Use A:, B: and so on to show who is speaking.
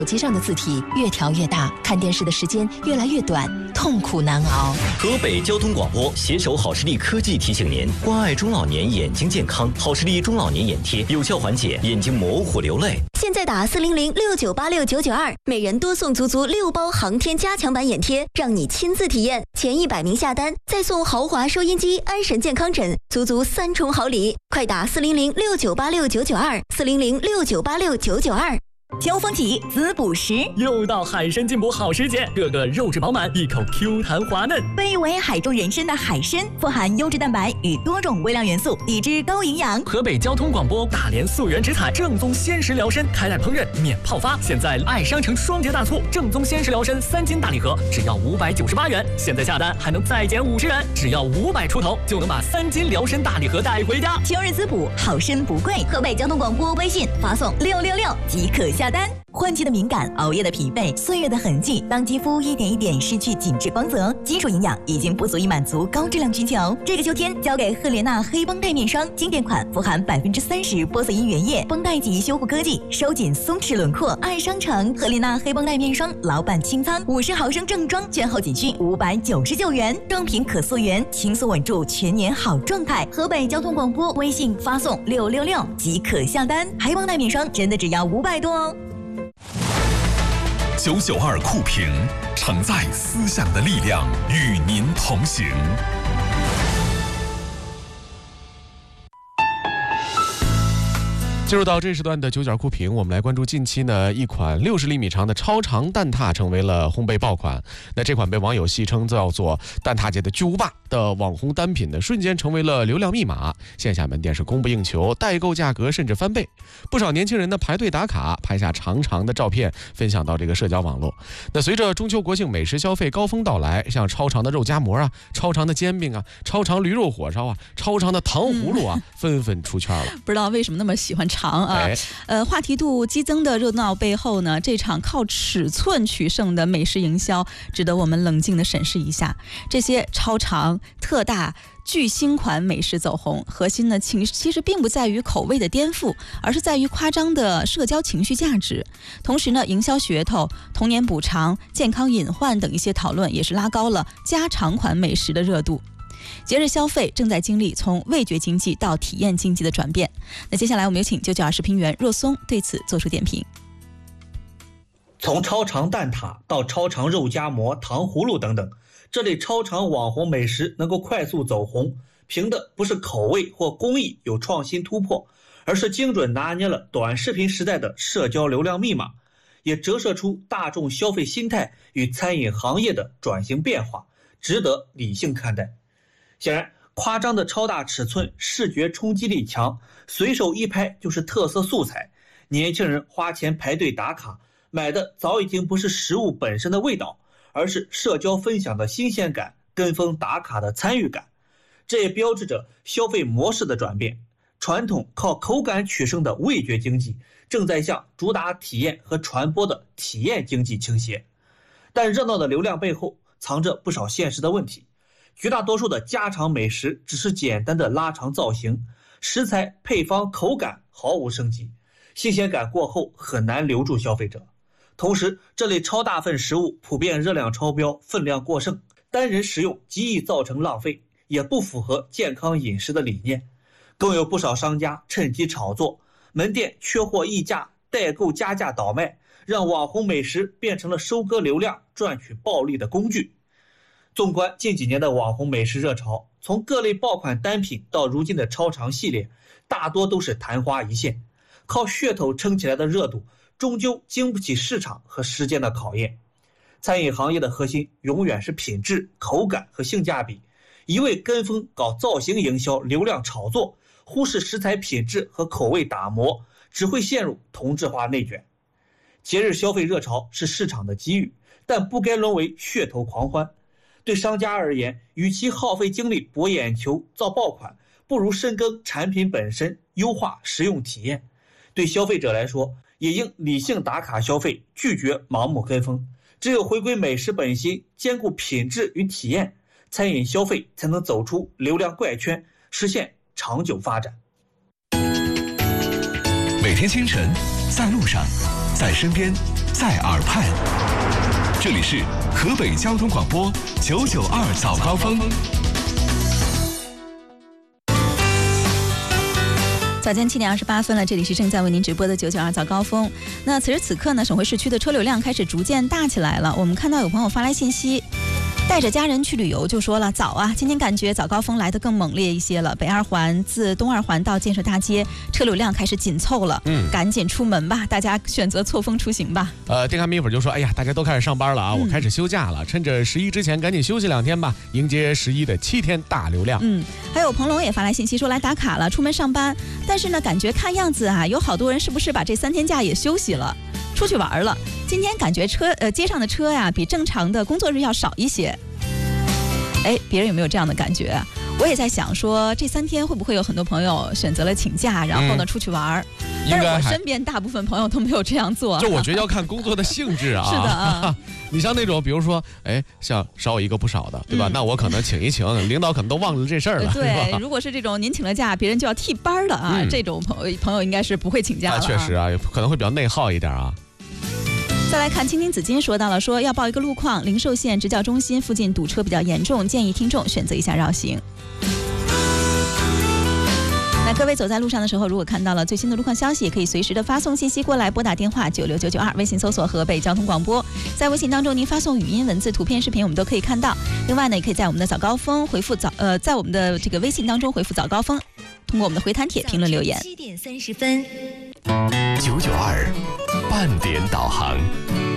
A: 手机上的字体越调越大，看电视的时间越来越短，痛苦难熬。
B: 河北交通广播携手好视力科技提醒您：关爱中老年眼睛健康，好视力中老年眼贴有效缓解眼睛模糊流泪。
C: 现在打40069869992，每人多送足6包航天加强版眼贴，让你亲自体验。前100名下单，再送豪华收音机、安神健康枕，足3重好礼。快打40069869924，40069869992。
D: 秋风起，滋补时，
E: 又到海参进补好时节，个个肉质饱满，一口 Q 弹滑嫩。
D: 被誉为海中人参的海参，富含优质蛋白与多种微量元素，抵制高营养。
E: 河北交通广播大连溯源植采正宗鲜食疗参，开袋烹饪免泡发。现在爱商城双节大促，正宗鲜食疗参3斤大礼盒只要598元，现在下单还能再减50元，只要500出头就能把3斤疗参大礼盒带回家。
D: 秋日滋补，好参不贵。河北交通广播微信发送666即可下单。换季的敏感，熬夜的疲惫，岁月的痕迹，当肌肤一点一点失去紧致光泽，基础营养已经不足以满足高质量需求。这个秋天，交给赫莲娜黑绷带面霜，经典款，富含30%玻色因原液，绷带级修护科技，收紧松弛轮廓。爱商城赫莲娜黑绷带面霜，老板清仓，50毫升正装，券后仅需599元，正品可溯源，轻松稳住全年好状态。河北交通广播微信发送666即可下单，黑绷带面霜真的只要500多哦。
F: 992酷评，承载思想的力量，与您同行。
G: 进入到这时段的992酷评，我们来关注近期呢一款60厘米长的超长蛋挞成为了烘焙爆款。那这款被网友戏称叫做蛋挞界的巨无霸的网红单品呢，瞬间成为了流量密码，线下门店是供不应求，代购价格甚至翻倍。不少年轻人呢排队打卡，拍下长长的照片分享到这个社交网络。那随着中秋国庆美食消费高峰到来，像超长的肉夹馍啊、超长的煎饼啊、超长驴肉火烧啊、超长的糖葫芦啊，纷纷出圈了。
H: 不知道为什么那么喜欢长啊？话题度激增的热闹背后呢，这场靠尺寸取胜的美食营销，值得我们冷静地审视一下。这些超长、特大、巨星款美食走红，核心呢其实并不在于口味的颠覆，而是在于夸张的社交情绪价值。同时呢，营销噱头、童年补偿、健康隐患等一些讨论，也是拉高了家常款美食的热度。节日消费正在经历从味觉经济到体验经济的转变。那接下来我们有请992视频员若松对此做出点评。
I: 从超长蛋挞到超长肉夹馍、糖葫芦等等，这类超长网红美食能够快速走红，凭的不是口味或工艺有创新突破，而是精准拿捏了短视频时代的社交流量密码，也折射出大众消费心态与餐饮行业的转型变化，值得理性看待。显然，夸张的超大尺寸，视觉冲击力强，随手一拍就是特色素材。年轻人花钱排队打卡，买的早已经不是食物本身的味道，而是社交分享的新鲜感，跟风打卡的参与感。这也标志着消费模式的转变。传统靠口感取胜的味觉经济，正在向主打体验和传播的体验经济倾斜。但热闹的流量背后，藏着不少现实的问题。绝大多数的家常美食只是简单的拉长造型，食材、配方、口感毫无升级，新鲜感过后很难留住消费者。同时，这类超大份食物普遍热量超标，分量过剩，单人食用极易造成浪费，也不符合健康饮食的理念。更有不少商家趁机炒作，门店缺货溢价，代购加价倒卖，让网红美食变成了收割流量、赚取暴利的工具。纵观近几年的网红美食热潮，从各类爆款单品到如今的超长系列，大多都是昙花一现，靠噱头撑起来的热度，终究经不起市场和时间的考验。餐饮行业的核心永远是品质、口感和性价比，一味跟风搞造型营销、流量炒作，忽视食材品质和口味打磨，只会陷入同质化内卷。节日消费热潮是市场的机遇，但不该沦为噱头狂欢。对商家而言，与其耗费精力博眼球、造爆款，不如深耕产品本身，优化食用体验。对消费者来说，也应理性打卡消费，拒绝盲目跟风。只有回归美食本心，兼顾品质与体验，餐饮消费才能走出流量怪圈，实现长久发展。
F: 每天清晨，在路上，在身边， 在耳畔。这里是河北交通广播992早高峰。
H: 早间7点28分了，这里是正在为您直播的992早高峰。那此时此刻呢，省会市区的车流量开始逐渐大起来了。我们看到有朋友发来信息，带着家人去旅游，就说了早啊，今天感觉早高峰来得更猛烈一些了。北二环自东二环到建设大街，车流量开始紧凑了，赶紧出门吧，大家选择错峰出行吧。
G: 电咖米粉就说，哎呀，大家都开始上班了啊，我开始休假了，趁着11之前赶紧休息2天吧，迎接11的7天大流量。
H: 还有彭龙也发来信息说来打卡了，出门上班，但是呢，感觉看样子啊，有好多人是不是把这3天假也休息了，出去玩了？今天感觉街上的车呀，比正常的工作日要少一些。哎，别人有没有这样的感觉？我也在想说，这3天会不会有很多朋友选择了请假，然后呢出去玩？但是我身边大部分朋友都没有这样做。
G: 就我觉得要看工作的性质啊。
H: 是的啊。
G: 你像那种，比如说，像少我一个不少的，对吧？那我可能请一请，领导可能都忘了这事儿了。
H: 对，如果是这种您请了假，别人就要替班了啊，这种朋友应该是不会请假了。
G: 确实啊，可能会比较内耗一点啊。
H: 再来看青青紫金说到了，说要报一个路况，灵寿县职教中心附近堵车比较严重，建议听众选择一下绕行。那各位走在路上的时候，如果看到了最新的路况消息，也可以随时的发送信息过来，拨打电话96992，微信搜索河北交通广播。在微信当中您发送语音、文字、图片、视频，我们都可以看到。另外呢，也可以在我们的早高峰回复在我们的这个微信当中回复早高峰，通过我们的回弹帖评论留言。
C: 7点30分
F: 992半点导航。